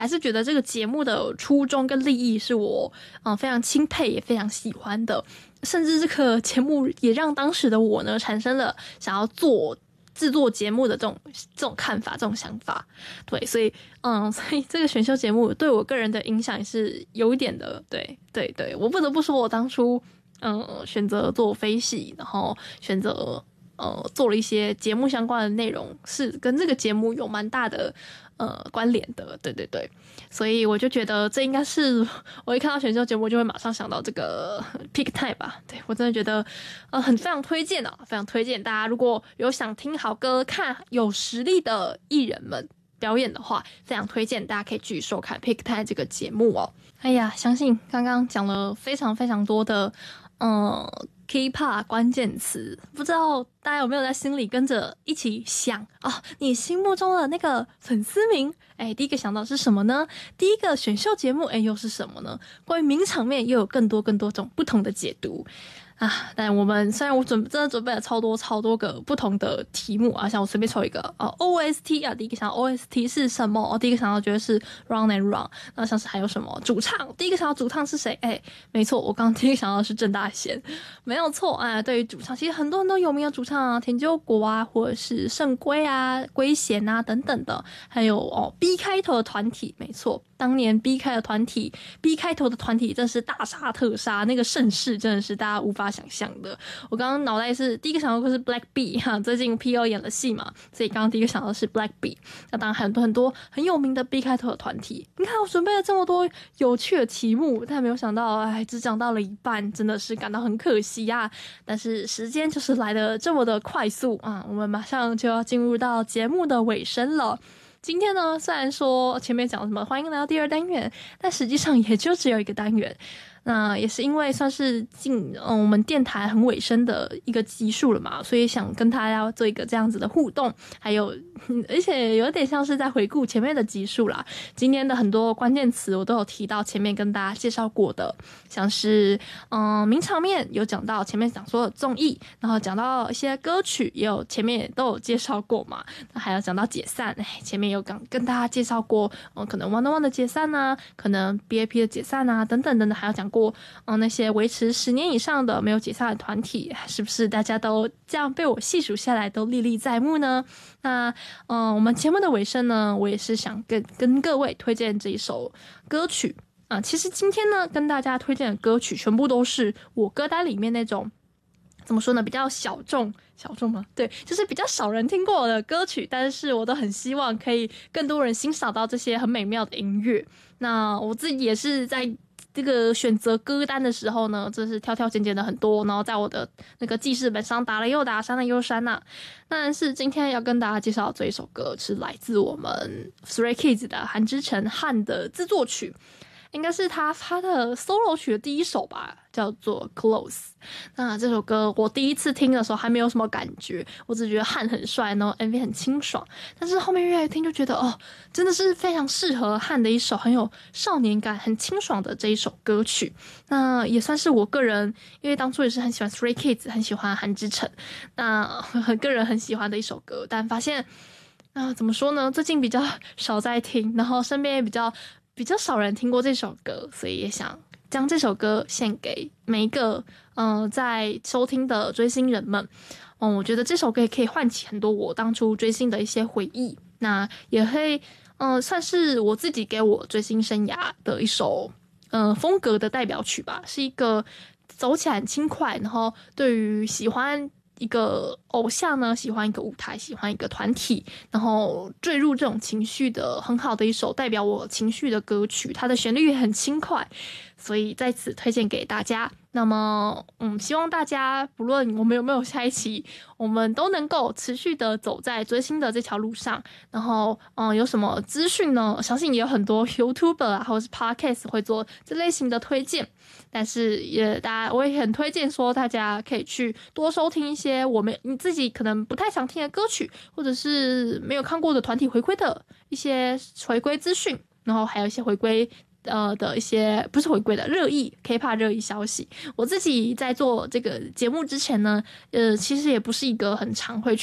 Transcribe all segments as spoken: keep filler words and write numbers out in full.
还是觉得这个节目的初衷跟立意是我嗯、呃、非常钦佩也非常喜欢的，甚至这个节目也让当时的我呢产生了想要做制作节目的这种这种看法这种想法。对，所以嗯所以这个选秀节目对我个人的影响也是有一点的。对对对，我不得不说我当初嗯选择做飞系，然后选择呃做了一些节目相关的内容，是跟这个节目有蛮大的呃关联的。对对对，所以我就觉得这应该是我一看到选秀节目就会马上想到这个 Peak Time 吧。对，我真的觉得呃很非常推荐啊，非常推荐大家如果有想听好歌、看有实力的艺人们表演的话，非常推荐大家可以去收看 Peak Time 这个节目哦。哎呀，相信刚刚讲了非常非常多的嗯 K-pop 关键词，不知道大家有没有在心里跟着一起想啊？你心目中的那个粉丝名，哎，第一个想到是什么呢？第一个选秀节目，哎，又是什么呢？关于名场面，又有更多更多种不同的解读啊！但我们虽然我准真的准备了超多超多个不同的题目啊，像我随便抽一个啊 ，O S T 啊，第一个想到 O S T 是什么？哦，第一个想到觉得是 Run and Run， 那像是还有什么主唱？第一个想到主唱是谁？哎，没错，我刚刚第一个想到的是郑大贤，没有错啊。对于主唱，其实很多很多有名的主唱啊，田鸠国啊，或者是圣圭啊、圭贤啊等等的，还有哦 B 开头的团体，没错。当年 B 开的团体 B 开头的团体真是大杀特杀，那个盛世真的是大家无法想象的。我刚刚脑袋是第一个想到的是 Black B 哈，最近 P O 演了戏嘛，所以刚刚第一个想到的是 Black B。那当然还有很多很多很有名的 B 开头的团体。你看我准备了这么多有趣的题目，但没有想到哎，只讲到了一半，真的是感到很可惜啊。但是时间就是来得这么的快速啊，我们马上就要进入到节目的尾声了。今天呢，虽然说前面讲什么欢迎来到第二单元，但实际上也就只有一个单元。那也是因为算是进嗯我们电台很尾声的一个集数了嘛，所以想跟大家做一个这样子的互动，还有而且有点像是在回顾前面的集数啦。今天的很多关键词我都有提到前面跟大家介绍过的，像是嗯名场面有讲到前面讲说的综艺，然后讲到一些歌曲也有前面也都有介绍过嘛，那还有讲到解散，哎前面有跟跟大家介绍过嗯可能 One on One 的解散啊，可能 B A P 的解散啊等等等等，还有讲过嗯那些维持十年以上的没有解散的团体，是不是大家都这样被我细数下来都历历在目呢？那嗯我们节目的尾声呢，我也是想跟跟各位推荐这一首歌曲啊。其实今天呢跟大家推荐的歌曲全部都是我歌单里面那种怎么说呢，比较小众小众吗？对，就是比较少人听过的歌曲，但是我都很希望可以更多人欣赏到这些很美妙的音乐。那我自己也是在这个选择歌单的时候呢，真是挑挑拣拣的很多，然后在我的那个记事本上打了又打，删了又删啊。但是今天要跟大家介绍的这一首歌是来自我们 Stray Kids 的韩之成汉的制作曲，应该是他他的 solo 曲的第一首吧，叫做 Close。 那这首歌我第一次听的时候还没有什么感觉，我只觉得汉很帅，然后 M V 很清爽，但是后面越来越听就觉得哦，真的是非常适合汉的一首很有少年感很清爽的这一首歌曲。那也算是我个人因为当初也是很喜欢 Stray Kids， 很喜欢韩之成，那个人很喜欢的一首歌，但发现啊，怎么说呢，最近比较少在听，然后身边也比较比较少人听过这首歌，所以也想将这首歌献给每一个嗯、呃、在收听的追星人们。嗯，我觉得这首歌也可以唤起很多我当初追星的一些回忆，那也会嗯、呃、算是我自己给我追星生涯的一首嗯、呃、风格的代表曲吧，是一个走起来很轻快，然后对于喜欢一个偶像呢，喜欢一个舞台，喜欢一个团体，然后坠入这种情绪的很好的一首代表我情绪的歌曲，它的旋律也很轻快，所以在此推荐给大家。那么嗯，希望大家不论我们有没有下一期，我们都能够持续的走在追星的这条路上，然后嗯，有什么资讯呢，相信也有很多 YouTuber 啊或者是 Podcast 会做这类型的推荐，但是也大家我也很推荐说大家可以去多收听一些我们你自己可能不太想听的歌曲，或者是没有看过的团体回归的一些回归资讯，然后还有一些回归呃的一些不是回归的热议 K-pop 热议消息。我自己在做这个节目之前呢，呃，其实也不是一个很常会去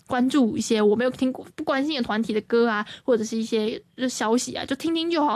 关注一些我没有听过不关心的团体的歌啊，或者是一些消息啊，就听听就好。